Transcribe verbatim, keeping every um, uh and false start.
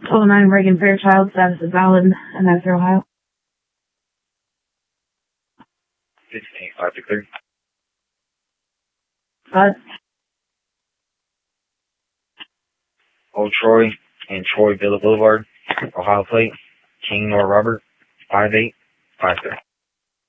oh nine Reagan Fairchild, status is valid, and that's Ohio. fifteen five to clear. Got it. Old Troy and Troy Villa Boulevard, Ohio plate, King Nor Robert, five eight five three.